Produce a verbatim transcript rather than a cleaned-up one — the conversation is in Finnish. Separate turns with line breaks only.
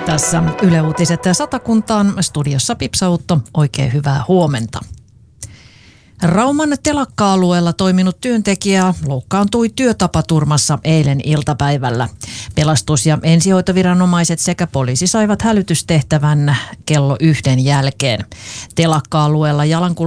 Tässä Yle Uutiset Satakuntaan, studiossa Pipsautto. Oikein hyvää huomenta. Rauman telakka-alueella toiminut työntekijä loukkaantui työtapaturmassa eilen iltapäivällä. Pelastus- ja ensihoitoviranomaiset sekä poliisi saivat hälytystehtävän kello yhden jälkeen. Telakka-alueella jalankulkijoilla